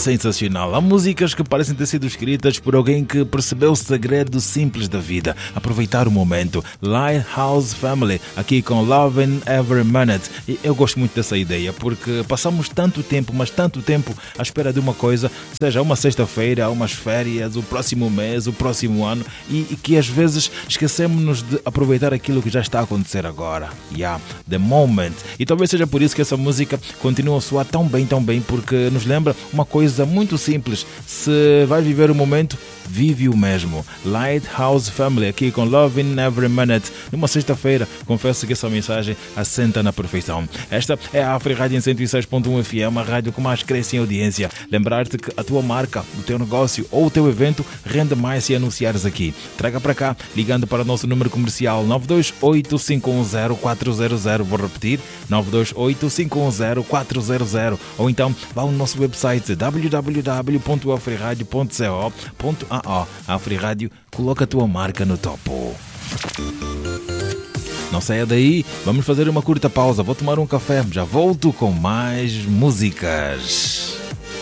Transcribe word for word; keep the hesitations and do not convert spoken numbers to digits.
sensacional. Há músicas que parecem ter sido escritas por alguém que percebeu o segredo simples da vida. Aproveitar o momento. Lighthouse Family, aqui com Lovin' Every Minute. E eu gosto muito dessa ideia, porque passamos tanto tempo, mas tanto tempo à espera de uma coisa, seja uma sexta-feira, umas férias, o próximo mês, o próximo ano, e, e que às vezes esquecemos-nos de aproveitar aquilo que já está a acontecer agora. Yeah, the moment. E talvez seja por isso que essa música continua a soar tão bem, tão bem, porque nos lembra uma coisa muito simples. Se vai viver o momento, vive o mesmo. Lighthouse Family, aqui com Lovin' Every Minute, numa sexta-feira. Confesso que essa mensagem assenta na perfeição. Esta é a Afrirádio em cento e seis ponto um F M, a rádio que mais cresce em audiência. Lembrar-te que a tua marca, o teu negócio ou o teu evento rende mais se anunciares aqui. Traga para cá, ligando para o nosso número comercial nove dois oito cinco um zero quatro zero zero. Vou repetir, nove dois oito cinco um zero quatro zero zero. Ou então vá ao nosso website w w w ponto afriradio ponto co ponto a o. A Afrirádio coloca a tua marca no topo. Não saia daí, vamos fazer uma curta pausa. Vou tomar um café, já volto com mais músicas.